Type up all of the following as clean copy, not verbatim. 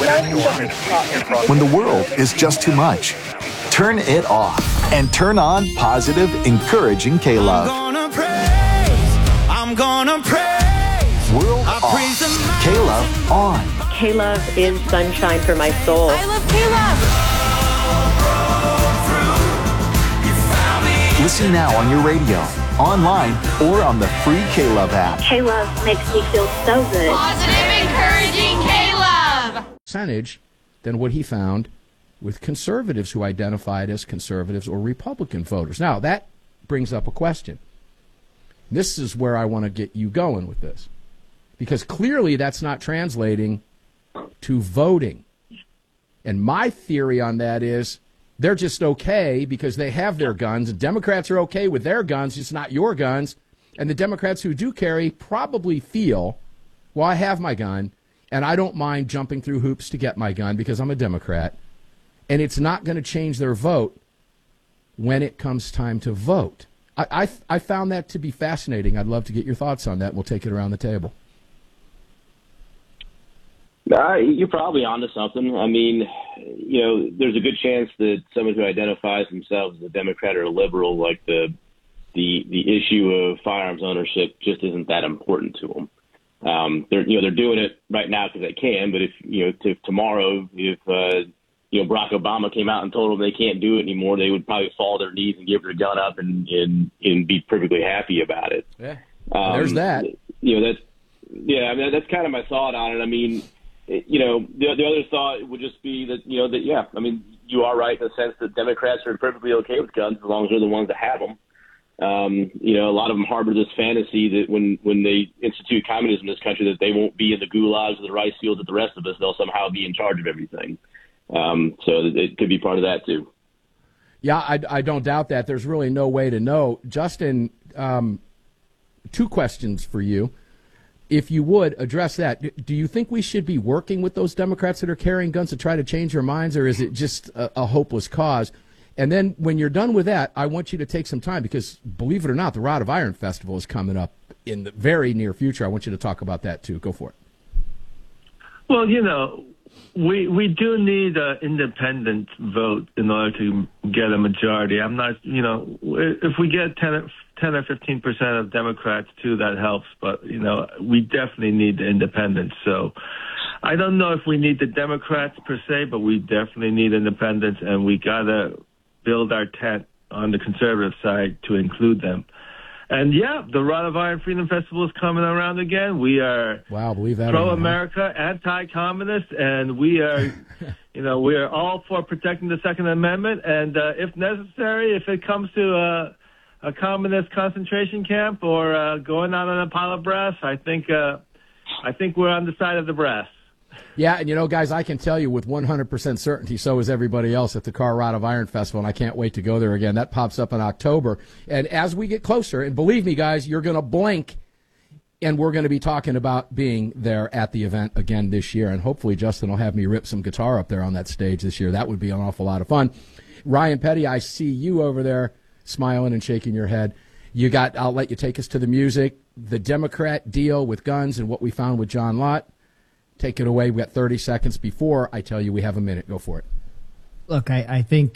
When the world is just too much, turn it off and turn on positive, encouraging K-Love. I'm gonna praise. World off. K-Love on. K-Love is sunshine for my soul. I love K-Love. Listen now on your radio, online, or on the free K-Love app. K-Love makes me feel so good. Positive, encouraging K-Love. Percentage than what he found with conservatives who identified as conservatives or Republican voters. Now, that brings up a question. This is where I want to get you going with this, because clearly that's not translating to voting. And my theory on that is they're just okay because they have their guns, and Democrats are okay with their guns, just not your guns. And the Democrats who do carry probably feel, well, I have my gun, and I don't mind jumping through hoops to get my gun because I'm a Democrat. And it's not going to change their vote when it comes time to vote. I found that to be fascinating. I'd love to get your thoughts on that, and we'll take it around the table. You're probably onto something. I mean, there's a good chance that someone who identifies themselves as a Democrat or a liberal, like the issue of firearms ownership, just isn't that important to them. They're doing it right now because they can, but if tomorrow, Barack Obama came out and told them they can't do it anymore, they would probably fall to their knees and give their gun up and be perfectly happy about it. Yeah, there's that. That's kind of my thought on it. I mean, the other thought would just be that, you are right in the sense that Democrats are perfectly okay with guns as long as they're the ones that have them. A lot of them harbor this fantasy that when they institute communism in this country, that they won't be in the gulags or the rice fields with the rest of us. They'll somehow be in charge of everything. So it could be part of that, too. Yeah, I don't doubt that. There's really no way to know. Justin, two questions for you. If you would address that, do you think we should be working with those Democrats that are carrying guns to try to change their minds, or is it just a hopeless cause? And then when you're done with that, I want you to take some time because, believe it or not, the Rod of Iron Festival is coming up in the very near future. I want you to talk about that, too. Go for it. Well, we do need an independent vote in order to get a majority. I'm not, if we get 10 or 15% of Democrats, too, that helps. But, we definitely need the independents. So I don't know if we need the Democrats per se, but we definitely need independents, and we got to build our tent on the conservative side to include them. And, the Rod of Iron Freedom Festival is coming around again. We are pro-America, anti-communist, and we are, we are all for protecting the Second Amendment. And if necessary, if it comes to a communist concentration camp or going out on a pile of brass, I think we're on the side of the brass. Yeah, and guys, I can tell you with 100% certainty, so is everybody else at the Car Rod of Iron Festival, and I can't wait to go there again. That pops up in October. And as we get closer, and believe me, guys, you're going to blink, and we're going to be talking about being there at the event again this year. And hopefully Justin will have me rip some guitar up there on that stage this year. That would be an awful lot of fun. Ryan Petty, I see you over there smiling and shaking your head. I'll let you take us to the music, the Democrat deal with guns and what we found with John Lott. Take it away. We got 30 seconds before I tell you we have a minute. Go for it. Look, I think,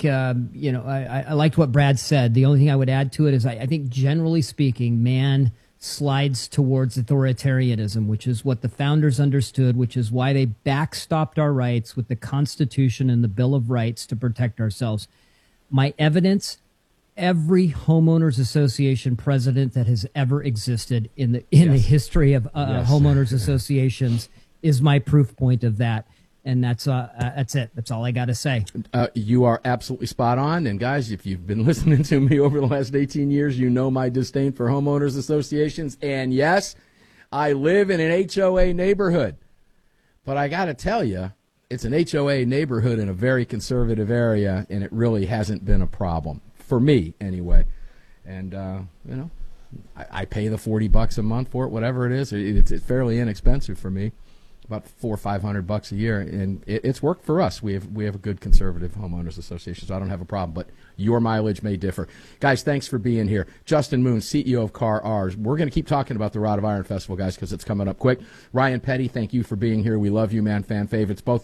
I liked what Brad said. The only thing I would add to it is I think generally speaking, man slides towards authoritarianism, which is what the founders understood, which is why they backstopped our rights with the Constitution and the Bill of Rights to protect ourselves. My evidence, every homeowners association president that has ever existed in the history of homeowners associations is my proof point of that. And that's it. That's all I got to say. You are absolutely spot on. And, guys, if you've been listening to me over the last 18 years, you know my disdain for homeowners associations. And, yes, I live in an HOA neighborhood. But I got to tell you, it's an HOA neighborhood in a very conservative area, and it really hasn't been a problem, for me anyway. And, I pay the $40 a month for it, whatever it is. It's fairly inexpensive for me. About $400 or $500 a year, and it's worked for us. We have a good conservative homeowners association, so I don't have a problem. But your mileage may differ, guys. Thanks for being here, Justin Moon, CEO of Car R's. We're going to keep talking about the Rod of Iron Festival, guys, because it's coming up quick. Ryan Petty, thank you for being here. We love you, man. Fan favorites, both.